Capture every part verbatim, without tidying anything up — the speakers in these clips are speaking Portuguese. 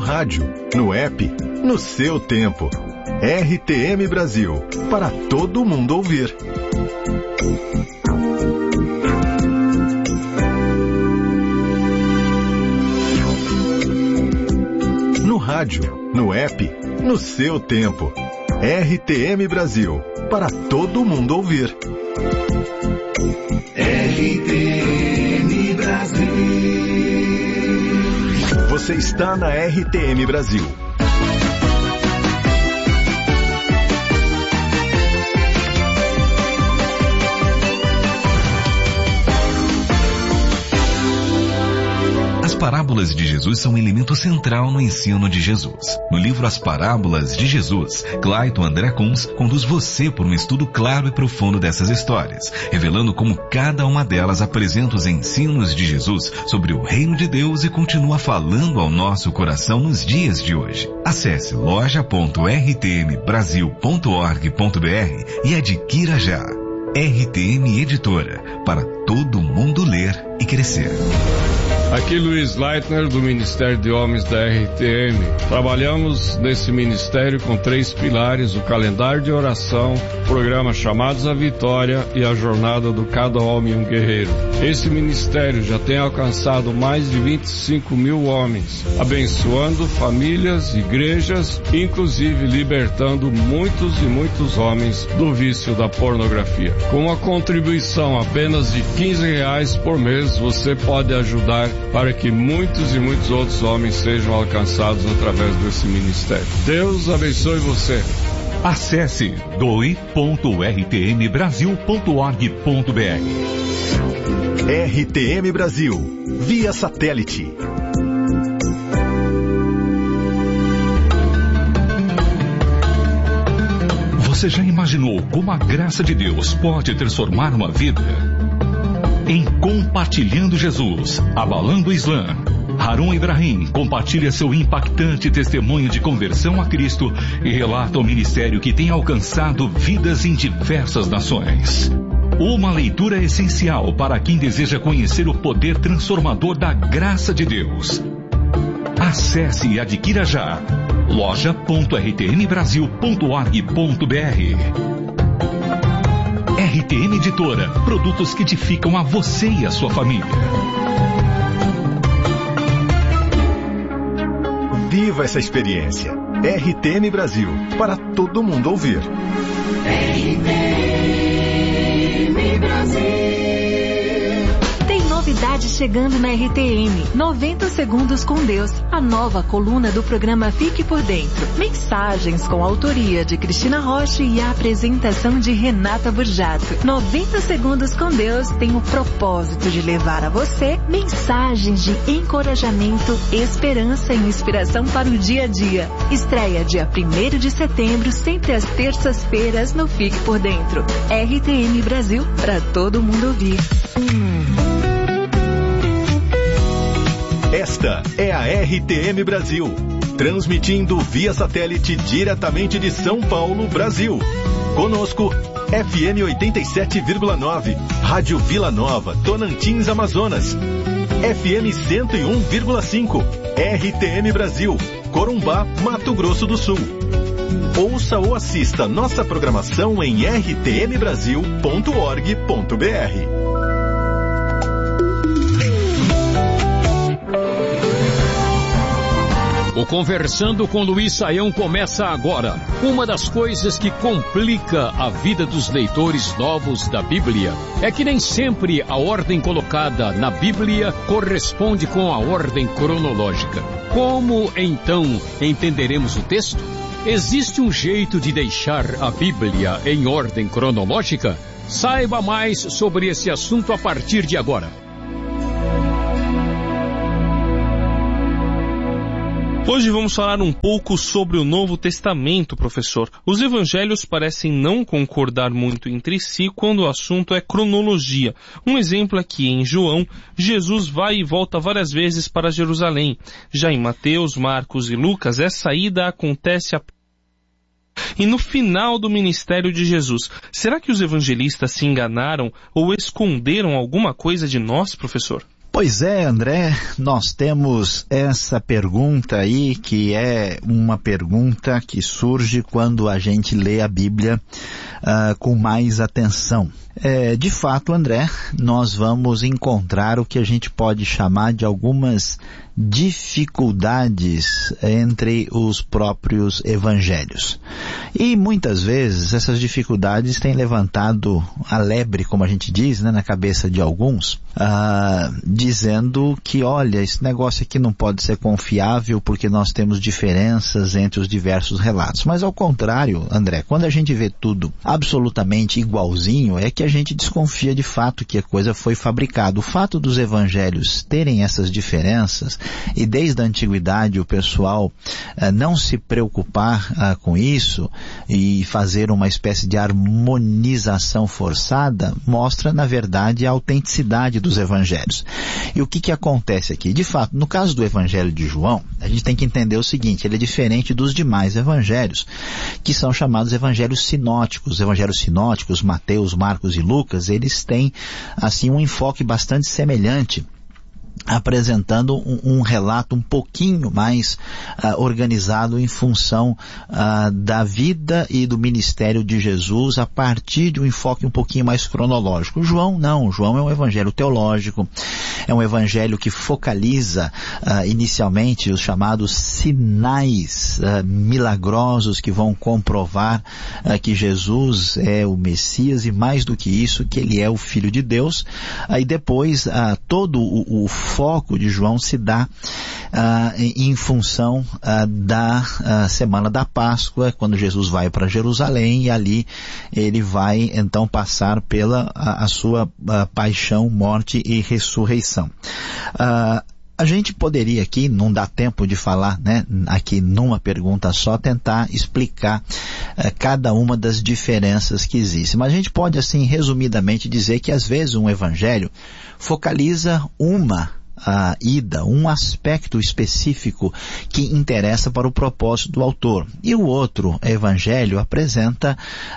rádio, no app, no seu tempo. R T M Brasil, para todo mundo ouvir. No rádio, no app, no seu tempo. R T M Brasil, para todo mundo ouvir. R T M Brasil. Você está na R T M Brasil. As parábolas de Jesus são um elemento central no ensino de Jesus. No livro As Parábolas de Jesus, Clayton André Kunz conduz você por um estudo claro e profundo dessas histórias, revelando como cada uma delas apresenta os ensinos de Jesus sobre o reino de Deus e continua falando ao nosso coração nos dias de hoje. Acesse loja ponto r t m brasil ponto org ponto b r e adquira já. R T M Editora, para todo mundo ler e crescer. Aqui Luiz Leitner, do Ministério de Homens da R T M. Trabalhamos nesse ministério com três pilares: o calendário de oração, o programa Chamados à Vitória e a jornada do Cada Homem um Guerreiro. Esse ministério já tem alcançado mais de vinte e cinco mil homens, abençoando famílias, igrejas, inclusive libertando muitos e muitos homens do vício da pornografia. Com uma contribuição apenas de quinze reais por mês, você pode ajudar para que muitos e muitos outros homens sejam alcançados através desse ministério. Deus abençoe você. Acesse doe ponto r t m brasil ponto org ponto b r. R T M Brasil, via satélite. Você já imaginou como a graça de Deus pode transformar uma vida? Em Compartilhando Jesus, Abalando o Islã, Harun Ibrahim compartilha seu impactante testemunho de conversão a Cristo e relata o ministério que tem alcançado vidas em diversas nações. Uma leitura essencial para quem deseja conhecer o poder transformador da graça de Deus. Acesse e adquira já loja ponto r t m brasil ponto org ponto b r. R T M Editora, produtos que edificam a você e a sua família. Viva essa experiência. R T M Brasil, para todo mundo ouvir. R T M Brasil. Tem novidade chegando na R T M. noventa segundos com Deus. A nova coluna do programa Fique por Dentro. Mensagens com a autoria de Cristina Rocha e a apresentação de Renata Burjato. noventa segundos com Deus tem o propósito de levar a você mensagens de encorajamento, esperança e inspiração para o dia a dia. Estreia dia primeiro de setembro, sempre às terças-feiras no Fique por Dentro. R T M Brasil, para todo mundo ouvir. Esta é a R T M Brasil, transmitindo via satélite diretamente de São Paulo, Brasil. Conosco, F M oitenta e sete vírgula nove, Rádio Vila Nova, Tonantins, Amazonas. F M cento e um vírgula cinco, R T M Brasil, Corumbá, Mato Grosso do Sul. Ouça ou assista nossa programação em r t m brasil ponto org ponto b r. O Conversando com Luiz Saião começa agora. Uma das coisas que complica a vida dos leitores novos da Bíblia é que nem sempre a ordem colocada na Bíblia corresponde com a ordem cronológica. Como, então, entenderemos o texto? Existe um jeito de deixar a Bíblia em ordem cronológica? Saiba mais sobre esse assunto a partir de agora. Hoje vamos falar um pouco sobre o Novo Testamento, professor. Os evangelhos parecem não concordar muito entre si quando o assunto é cronologia. Um exemplo é que em João, Jesus vai e volta várias vezes para Jerusalém. Já em Mateus, Marcos e Lucas, essa ida acontece a... E no final do ministério de Jesus, será que os evangelistas se enganaram ou esconderam alguma coisa de nós, professor? Pois é, André, nós temos essa pergunta aí, que é uma pergunta que surge quando a gente lê a Bíblia uh, com mais atenção. É, de fato, André, nós vamos encontrar o que a gente pode chamar de algumas dificuldades entre os próprios evangelhos. E muitas vezes essas dificuldades têm levantado a lebre, como a gente diz, né, na cabeça de alguns, ah, dizendo que, olha, esse negócio aqui não pode ser confiável porque nós temos diferenças entre os diversos relatos. Mas ao contrário, André, quando a gente vê tudo absolutamente igualzinho, é que a gente desconfia de fato que a coisa foi fabricada. O fato dos evangelhos terem essas diferenças, e desde a antiguidade o pessoal uh, não se preocupar uh, com isso e fazer uma espécie de harmonização forçada, mostra, na verdade, a autenticidade dos evangelhos. E o que que acontece aqui? De fato, no caso do evangelho de João, a gente tem que entender o seguinte: ele é diferente dos demais evangelhos, que são chamados evangelhos sinóticos. Os evangelhos sinóticos, Mateus, Marcos e Lucas, eles têm, assim, um enfoque bastante semelhante, apresentando um, um relato um pouquinho mais uh, organizado em função uh, da vida e do ministério de Jesus a partir de um enfoque um pouquinho mais cronológico. João não, João é um evangelho teológico, é um evangelho que focaliza uh, inicialmente os chamados sinais uh, milagrosos que vão comprovar uh, que Jesus é o Messias e, mais do que isso, que ele é o Filho de Deus. Aí uh, depois uh, todo o, o foco de João se dá uh, em, em função uh, da uh, semana da Páscoa, quando Jesus vai para Jerusalém, e ali ele vai então passar pela a, a sua a paixão, morte e ressurreição. Uh, A gente poderia aqui, não dá tempo de falar, né, aqui numa pergunta só, tentar explicar uh, cada uma das diferenças que existem. Mas a gente pode, assim, resumidamente dizer que às vezes um evangelho focaliza uma a ida, um aspecto específico que interessa para o propósito do autor. E o outro evangelho apresenta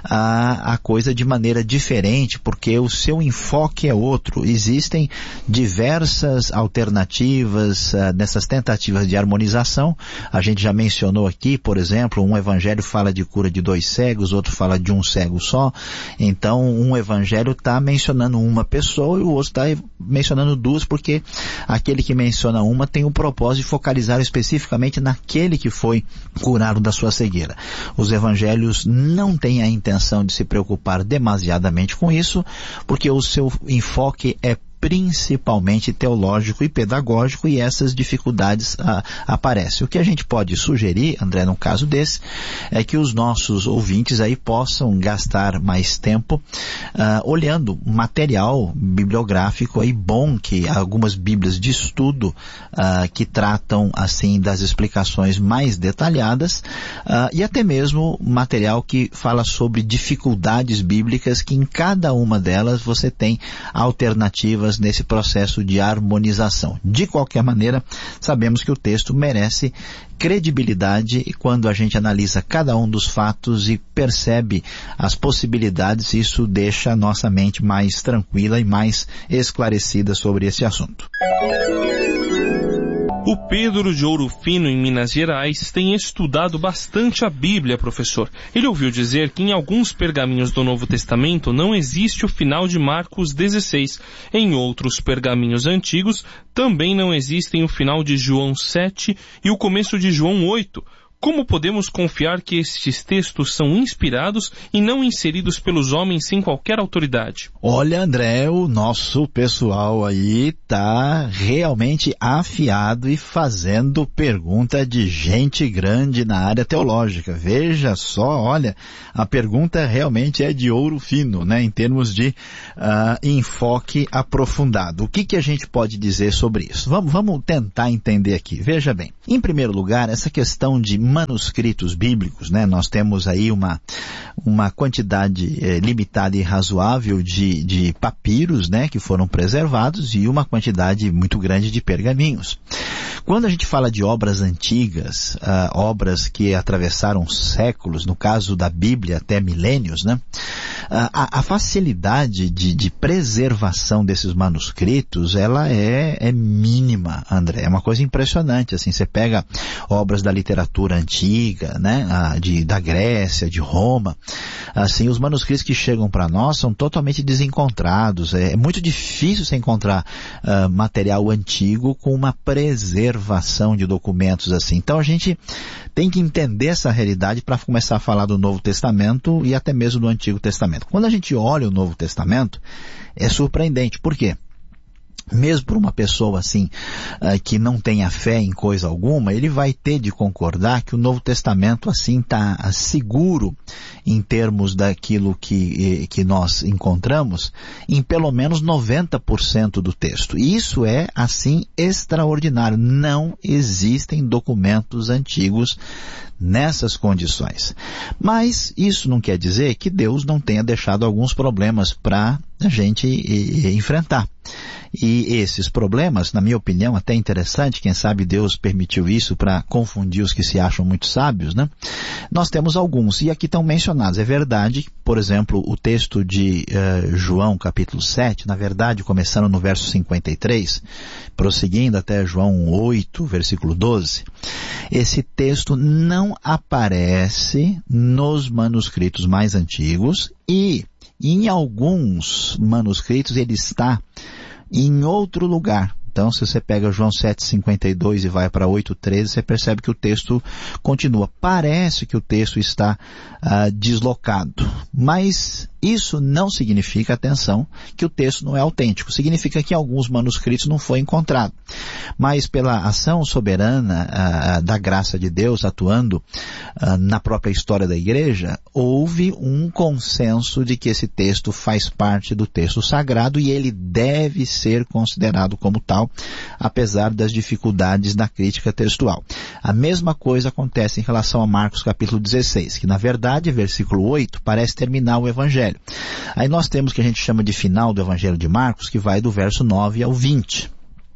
a, a coisa de maneira diferente, porque o seu enfoque é outro. Existem diversas alternativas uh, nessas tentativas de harmonização. A gente já mencionou aqui, por exemplo, um evangelho fala de cura de dois cegos, outro fala de um cego só. Então, um evangelho está mencionando uma pessoa e o outro está mencionando duas, porque aquele que menciona uma tem o propósito de focalizar especificamente naquele que foi curado da sua cegueira. Os evangelhos não têm a intenção de se preocupar demasiadamente com isso, porque o seu enfoque é principalmente teológico e pedagógico, e essas dificuldades ah, aparecem. O que a gente pode sugerir, André, num caso desse, é que os nossos ouvintes aí possam gastar mais tempo ah, olhando material bibliográfico aí bom, que algumas bíblias de estudo ah, que tratam assim das explicações mais detalhadas, ah, e até mesmo material que fala sobre dificuldades bíblicas, que em cada uma delas você tem alternativas nesse processo de harmonização. De qualquer maneira, sabemos que o texto merece credibilidade, e quando a gente analisa cada um dos fatos e percebe as possibilidades, isso deixa a nossa mente mais tranquila e mais esclarecida sobre esse assunto. O Pedro de Ouro Fino, em Minas Gerais, tem estudado bastante a Bíblia, professor. Ele ouviu dizer que em alguns pergaminhos do Novo Testamento não existe o final de Marcos dezesseis. Em outros pergaminhos antigos também não existem o final de João sete e o começo de João oito. Como podemos confiar que estes textos são inspirados e não inseridos pelos homens sem qualquer autoridade? Olha, André, o nosso pessoal aí tá realmente afiado e fazendo pergunta de gente grande na área teológica. Veja só, olha, a pergunta realmente é de ouro fino, né, em termos de uh, enfoque aprofundado. O que que a gente pode dizer sobre isso? Vamos, vamos tentar entender aqui. Veja bem, em primeiro lugar, essa questão de manuscritos bíblicos, né? Nós temos aí uma, uma quantidade eh, limitada e razoável de, de papiros, né, que foram preservados, e uma quantidade muito grande de pergaminhos. Quando a gente fala de obras antigas, uh, obras que atravessaram séculos, no caso da Bíblia até milênios, né, A, a facilidade de, de preservação desses manuscritos, ela é, é mínima, André. É uma coisa impressionante, assim, você pega obras da literatura antiga, né, a, de, da Grécia, de Roma, assim, os manuscritos que chegam para nós são totalmente desencontrados. É, é muito difícil você encontrar uh, material antigo com uma preservação de documentos assim. Então a gente tem que entender essa realidade para começar a falar do Novo Testamento e até mesmo do Antigo Testamento. Quando a gente olha o Novo Testamento, é surpreendente. Por quê? Mesmo por uma pessoa assim, uh, que não tenha fé em coisa alguma, ele vai ter de concordar que o Novo Testamento assim está uh, seguro em termos daquilo que, que nós encontramos em pelo menos noventa por cento do texto. E isso é assim extraordinário. Não existem documentos antigos nessas condições. Mas isso não quer dizer que Deus não tenha deixado alguns problemas para a gente e, e, enfrentar. E esses problemas, na minha opinião, até interessante, quem sabe Deus permitiu isso para confundir os que se acham muito sábios, né? Nós temos alguns, e aqui estão mencionados. É verdade, por exemplo, o texto de uh, João, capítulo sete, na verdade, começando no verso cinquenta e três, prosseguindo até João oito, versículo doze, esse texto não aparece nos manuscritos mais antigos e em alguns manuscritos ele está em outro lugar. Então, se você pega João sete, cinquenta e dois e vai para oito, treze, você percebe que o texto continua. Parece que o texto está uh, deslocado, mas isso não significa, atenção, que o texto não é autêntico. Significa que em alguns manuscritos não foi encontrado. Mas pela ação soberana uh, da graça de Deus atuando uh, na própria história da igreja, houve um consenso de que esse texto faz parte do texto sagrado e ele deve ser considerado como tal, apesar das dificuldades da crítica textual. A mesma coisa acontece em relação a Marcos capítulo dezesseis, que na verdade, versículo oito, parece terminar o Evangelho. Aí nós temos o que a gente chama de final do Evangelho de Marcos, que vai do verso nove ao vinte.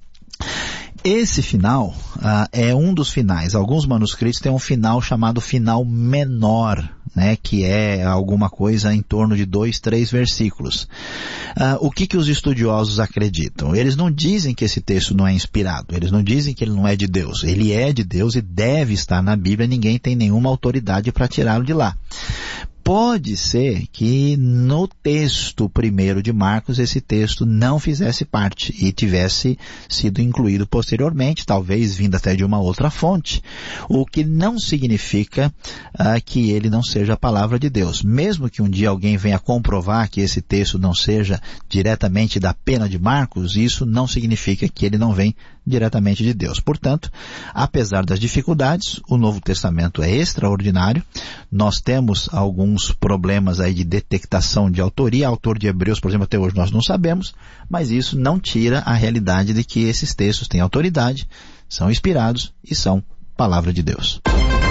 Esse final uh, é um dos finais. Alguns manuscritos têm um final chamado final menor, né, que é alguma coisa em torno de dois, três versículos. Uh, o que que os estudiosos acreditam? Eles não dizem que esse texto não é inspirado, eles não dizem que ele não é de Deus. Ele é de Deus e deve estar na Bíblia, ninguém tem nenhuma autoridade para tirá-lo de lá. Pode ser que no texto primeiro de Marcos esse texto não fizesse parte e tivesse sido incluído posteriormente, talvez vindo até de uma outra fonte, o que não significa uh, que ele não seja a palavra de Deus. Mesmo que um dia alguém venha comprovar que esse texto não seja diretamente da pena de Marcos, isso não significa que ele não vem diretamente de Deus. Portanto, apesar das dificuldades, o Novo Testamento é extraordinário. Nós temos alguns problemas aí de detectação de autoria. Autor de Hebreus, por exemplo, até hoje nós não sabemos, mas isso não tira a realidade de que esses textos têm autoridade, são inspirados e são palavra de Deus.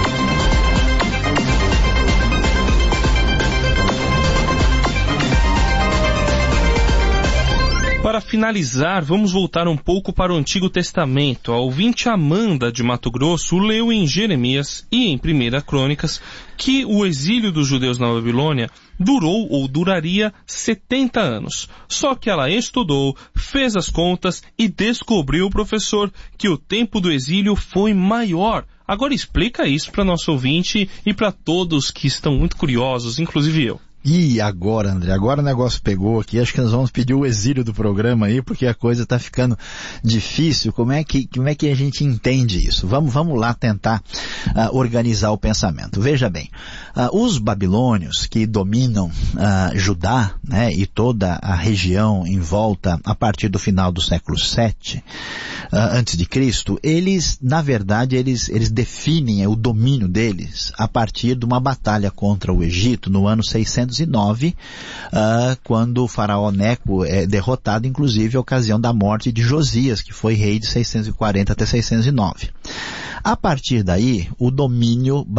Para finalizar, vamos voltar um pouco para o Antigo Testamento. A ouvinte Amanda, de Mato Grosso, leu em Jeremias e em Primeira Crônicas que o exílio dos judeus na Babilônia durou ou duraria setenta anos. Só que ela estudou, fez as contas e descobriu, professor, que o tempo do exílio foi maior. Agora explica isso para nosso ouvinte e para todos que estão muito curiosos, inclusive eu. E agora, André, agora o negócio pegou aqui, acho que nós vamos pedir o exílio do programa aí, porque a coisa está ficando difícil. Como é que, como é que a gente entende isso? Vamos, vamos lá tentar uh, organizar o pensamento. Veja bem, uh, os babilônios que dominam uh, Judá, né, e toda a região em volta a partir do final do século sete, uh, antes de Cristo, eles, na verdade, eles, eles definem o domínio deles a partir de uma batalha contra o Egito no ano seiscentos e nove, uh, quando o faraó Neco é derrotado, inclusive a ocasião da morte de Josias, que foi rei de seiscentos e quarenta até seiscentos e nove. A partir daí, o domínio